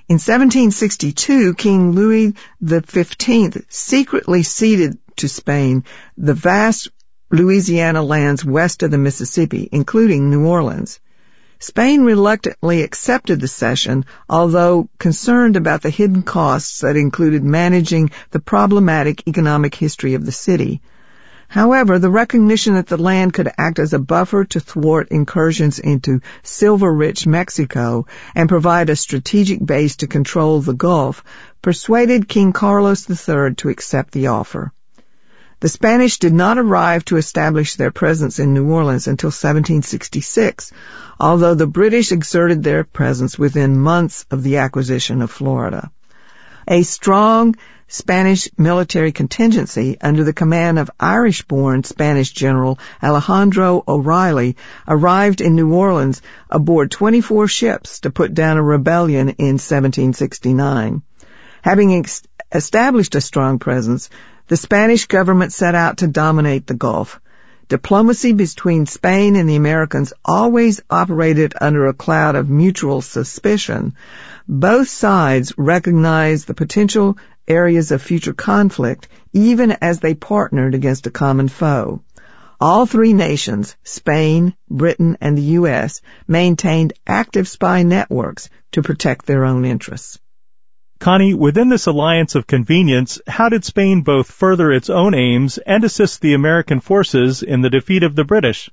In 1762, King Louis XV secretly ceded to Spain the vast Louisiana lands west of the Mississippi, including New Orleans. Spain reluctantly accepted the cession, although concerned about the hidden costs that included managing the problematic economic history of the city. However, the recognition that the land could act as a buffer to thwart incursions into silver-rich Mexico and provide a strategic base to control the Gulf persuaded King Carlos III to accept the offer. The Spanish did not arrive to establish their presence in New Orleans until 1766, although the British exerted their presence within months of the acquisition of Florida. A strong Spanish military contingency under the command of Irish-born Spanish General Alejandro O'Reilly arrived in New Orleans aboard 24 ships to put down a rebellion in 1769. Having established a strong presence, the Spanish government set out to dominate the Gulf. Diplomacy between Spain and the Americans always operated under a cloud of mutual suspicion. Both sides recognized the potential areas of future conflict, even as they partnered against a common foe. All three nations, Spain, Britain, and the U.S., maintained active spy networks to protect their own interests. Connie, within this alliance of convenience, how did Spain both further its own aims and assist the American forces in the defeat of the British?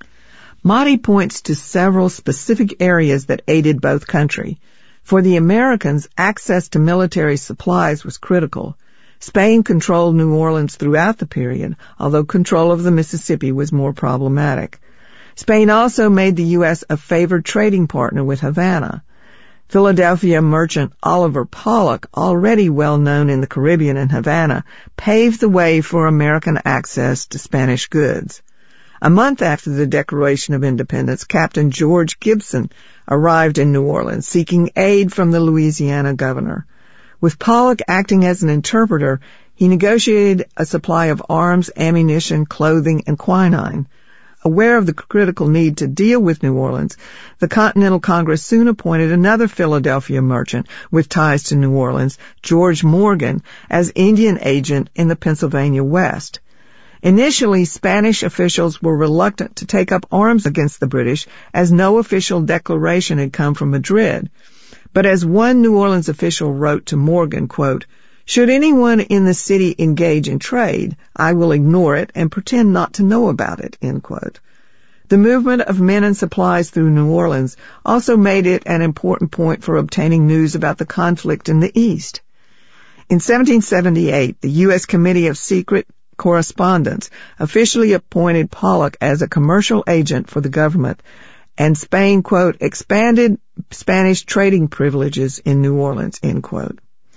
Motti points to several specific areas that aided both countries. For the Americans, access to military supplies was critical. Spain controlled New Orleans throughout the period, although control of the Mississippi was more problematic. Spain also made the U.S. a favored trading partner with Havana. Philadelphia merchant Oliver Pollock, already well known in the Caribbean and Havana, paved the way for American access to Spanish goods. A month after the Declaration of Independence, Captain George Gibson arrived in New Orleans, seeking aid from the Louisiana governor. With Pollock acting as an interpreter, he negotiated a supply of arms, ammunition, clothing, and quinine. Aware of the critical need to deal with New Orleans, the Continental Congress soon appointed another Philadelphia merchant with ties to New Orleans, George Morgan, as Indian agent in the Pennsylvania West. Initially, Spanish officials were reluctant to take up arms against the British, as no official declaration had come from Madrid. But as one New Orleans official wrote to Morgan, quote, "Should anyone in the city engage in trade, I will ignore it and pretend not to know about it," end quote. The movement of men and supplies through New Orleans also made it an important point for obtaining news about the conflict in the East. In 1778, the U.S. Committee of Secret Correspondence officially appointed Pollock as a commercial agent for the government, and Spain, quote, "expanded Spanish trading privileges in New Orleans," end quote.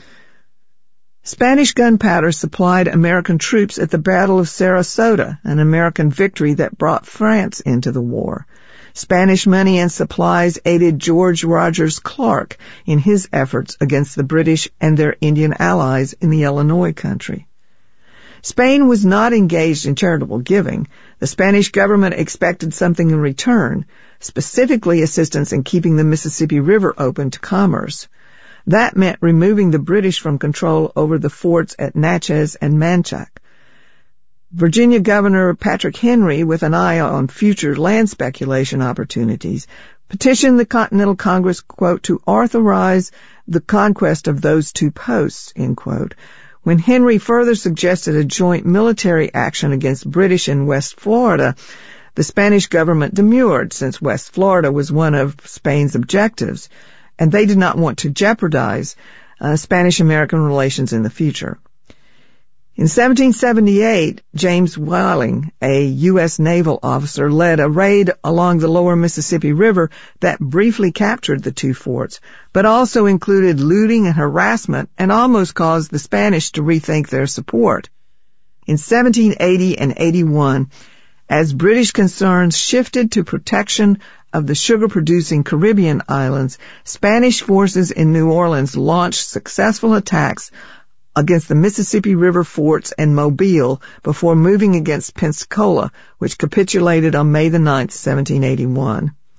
Spanish gunpowder supplied American troops at the Battle of Sarasota, an American victory that brought France into the war. Spanish money and supplies aided George Rogers Clark in his efforts against the British and their Indian allies in the Illinois country. Spain was not engaged in charitable giving. The Spanish government expected something in return, specifically assistance in keeping the Mississippi River open to commerce. That meant removing the British from control over the forts at Natchez and Manchac. Virginia Governor Patrick Henry, with an eye on future land speculation opportunities, petitioned the Continental Congress, quote, "to authorize the conquest of those two posts," end quote. When Henry further suggested a joint military action against British in West Florida, the Spanish government demurred, since West Florida was one of Spain's objectives, and they did not want to jeopardize Spanish-American relations in the future. In 1778, James Whiling, a U.S. naval officer, led a raid along the lower Mississippi River that briefly captured the two forts, but also included looting and harassment and almost caused the Spanish to rethink their support. In 1780 and 81, as British concerns shifted to protection of the sugar-producing Caribbean islands, Spanish forces in New Orleans launched successful attacks against the Mississippi River forts and Mobile before moving against Pensacola, which capitulated on May 9, 1781.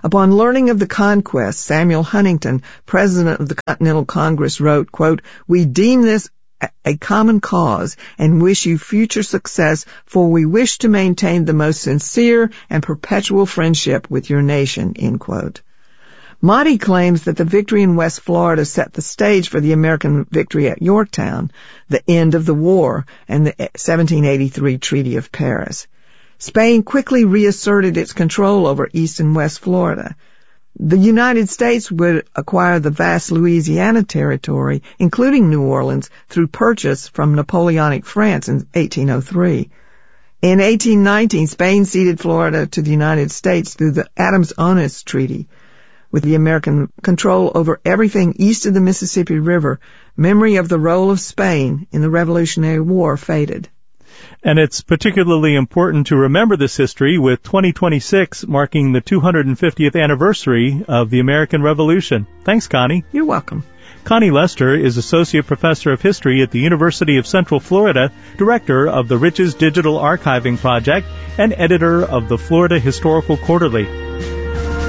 Upon learning of the conquest, Samuel Huntington, president of the Continental Congress, wrote, quote, "We deem this a common cause and wish you future success, for we wish to maintain the most sincere and perpetual friendship with your nation," end quote. Motti claims that the victory in West Florida set the stage for the American victory at Yorktown, the end of the war, and the 1783 Treaty of Paris. Spain quickly reasserted its control over East and West Florida. The United States would acquire the vast Louisiana territory, including New Orleans, through purchase from Napoleonic France in 1803. In 1819, Spain ceded Florida to the United States through the Adams-Onis Treaty. With the American control over everything east of the Mississippi River, memory of the role of Spain in the Revolutionary War faded. And it's particularly important to remember this history with 2026 marking the 250th anniversary of the American Revolution. Thanks, Connie. You're welcome. Connie Lester is Associate Professor of History at the University of Central Florida, Director of the Riches Digital Archiving Project, and Editor of the Florida Historical Quarterly.